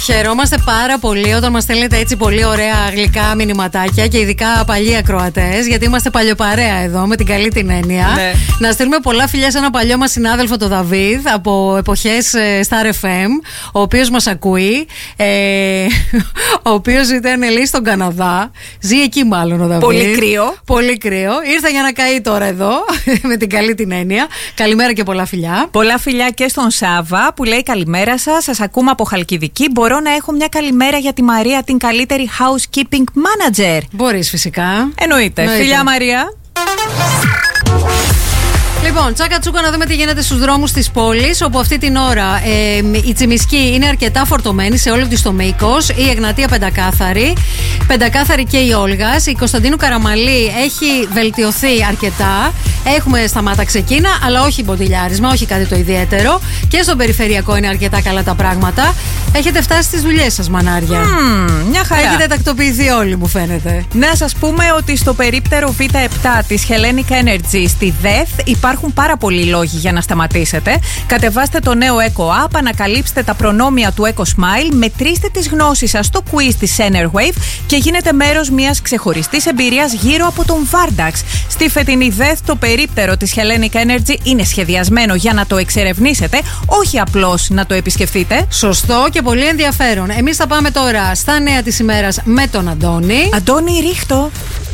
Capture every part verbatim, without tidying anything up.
Χαιρόμαστε πάρα πολύ όταν μας στέλνετε έτσι πολύ ωραία γλυκά μηνυματάκια και ειδικά παλιοί ακροατές, γιατί είμαστε παλιοπαρέα εδώ με την καλή την έννοια. Ναι. Να στείλουμε πολλά φιλιά σε ένα παλιό μας συνάδελφο, τον Δαβίδ, από εποχές Star εφ εμ, ο οποίος μας ακούει. Ε, ο οποίος ήταν λέει στον Καναδά. Ζει εκεί μάλλον ο Δαβίδ. Πολύ κρύο. Πολύ κρύο. Ήρθε για να καεί τώρα εδώ με την καλή την έννοια. Καλημέρα και πολλά φιλιά. Πολλά φιλιά και στον Σάβα που λέει καλημέρα σας. Σας ακούμε από Χαλκιδική. Μπορώ να έχω μια καλημέρα για τη Μαρία, την καλύτερη housekeeping manager? Μπορείς φυσικά. Εννοείται. Εννοείται. Φιλιά Μαρία. Λοιπόν, τσάκα τσούκα να δούμε τι γίνεται στους δρόμους της πόλης, όπου αυτή την ώρα ε, η Τσιμισκή είναι αρκετά φορτωμένη σε όλο της το μήκος, η Εγνατία πεντακάθαρη, πεντακάθαρη και η Όλγας, η Κωνσταντίνου Καραμαλή έχει βελτιωθεί αρκετά, έχουμε σταμάτα ξεκίνα, αλλά όχι μποτιλιάρισμα, όχι κάτι το ιδιαίτερο, και στον περιφερειακό είναι αρκετά καλά τα πράγματα. Έχετε φτάσει στις δουλειές σας, μανάρια. Mm, μια χαρά. Έχετε τακτοποιηθεί όλοι, μου φαίνεται. Να σας πούμε ότι στο περίπτερο β επτά της Hellenic Energy στη ΔΕΘ υπάρχουν πάρα πολλοί λόγοι για να σταματήσετε. Κατεβάστε το νέο Eco App, ανακαλύψτε τα προνόμια του Eco Smile, μετρήστε τις γνώσεις σας στο quiz της Enerwave και γίνετε μέρος μιας ξεχωριστής εμπειρίας γύρω από τον Vardax. Στη φετινή ΔΕΘ το περίπτερο της Hellenic Energy είναι σχεδιασμένο για να το εξερευνήσετε, όχι απλώς να το επισκεφτείτε. Σωστό και πολύ ενδιαφέρον. Εμείς θα πάμε τώρα στα νέα της ημέρας με τον Αντώνη. Αντώνη, ρίχτω.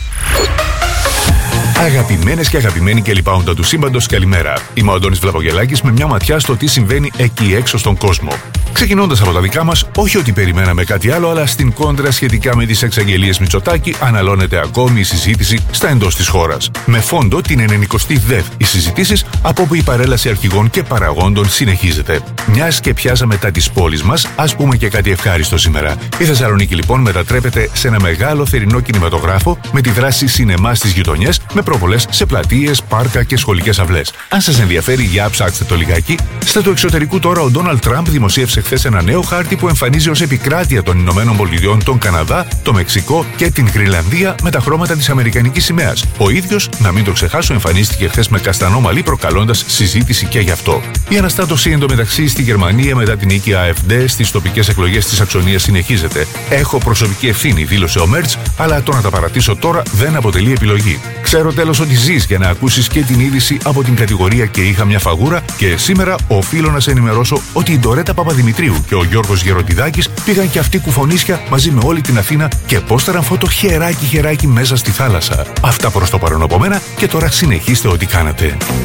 Αγαπημένες και αγαπημένοι και λοιπάοντα του σύμπαντος, καλημέρα. Είμαι ο Αντώνης Βλαπογελάκης με μια ματιά στο τι συμβαίνει εκεί έξω στον κόσμο. Ξεκινώντας από τα δικά μας, όχι ότι περιμέναμε κάτι άλλο, αλλά στην κόντρα σχετικά με τις εξαγγελίες Μητσοτάκη αναλώνεται ακόμη η συζήτηση στα εντός της χώρας. Με φόντο την ενενηκοστή ΔΕΘ οι συζητήσεις, από όπου η παρέλαση αρχηγών και παραγόντων συνεχίζεται. Μιας και πιάσαμε τα της πόλης μας, ας πούμε και κάτι ευχάριστο σήμερα. Η Θεσσαλονίκη λοιπόν μετατρέπεται σε ένα μεγάλο θερινό κινηματογράφο με τη δράση σινεμά στις γειτονιές, με προβολές σε πλατείες, πάρκα και σχολικές αυλές. Αν σας ενδιαφέρει, για ψάξτε το λιγάκι. Στα του εξωτερικού τώρα, ο Ντόναλντ Τραμπ δημοσίευσε χθες ένα νέο χάρτη που εμφανίζει ως επικράτεια των Ηνωμένων Πολιτειών τον Καναδά, το Μεξικό και την Γρυλανδία με τα χρώματα της αμερικανικής σημαίας. Ο ίδιος, να μην το ξεχάσω, εμφανίστηκε χθες με καστανό μαλλί, προκαλώντας συζήτηση και γι' αυτό. Η αναστάτωση εντωμεταξύ στη Γερμανία μετά την νίκη AfD στις τοπικές εκλογές της Σαξονίας συνεχίζεται. Έχω προσωπική ευθύνη, δήλωσε ο Μέρτς, αλλά το να τα παρατήσω τώρα δεν αποτελεί επιλογή. Ξέρω τέλος ότι ζεις για να ακούσεις και την είδηση από την κατηγορία και είχα μια φαγούρα, και σήμερα οφείλω να σε ενημερώσω ότι η Ντορέτα Παπαδημητρίου και ο Γιώργος Γεροντιδάκης πήγαν και αυτοί κουφονίσια μαζί με όλη την Αθήνα και πόσταραν φώτο χεράκι χεράκι μέσα στη θάλασσα. Αυτά προς το παρόν από μένα, και τώρα συνεχίστε ό,τι κάνατε.